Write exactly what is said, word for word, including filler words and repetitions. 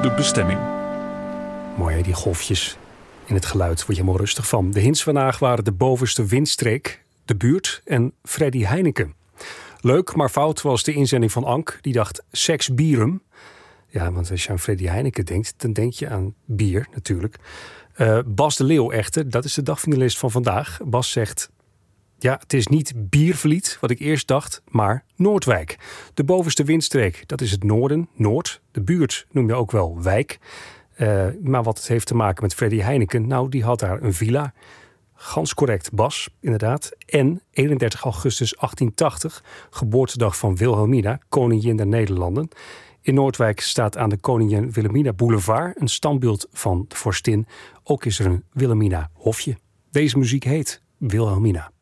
de bestemming. Mooi hè, die golfjes in het geluid. Word je helemaal rustig van. De hints vandaag waren de bovenste windstreek, de buurt en Freddy Heineken. Leuk, maar fout was de inzending van Ank. Die dacht Sex Bierum. Ja, want als je aan Freddy Heineken denkt, dan denk je aan bier natuurlijk. Uh, Bas de Leeuw echter, dat is de dagfinalist van vandaag. Bas zegt, ja, het is niet Biervliet, wat ik eerst dacht, maar Noordwijk. De bovenste windstreek, dat is het noorden, Noord. De buurt noem je ook wel wijk. Uh, maar wat het heeft te maken met Freddy Heineken, nou, die had daar een villa. Gans correct, Bas, inderdaad. En eenendertig augustus achttien tachtig, geboortedag van Wilhelmina, koningin der Nederlanden. In Noordwijk staat aan de Koningin Wilhelmina Boulevard een standbeeld van de vorstin. Ook is er een Wilhelmina hofje. Deze muziek heet Wilhelmina.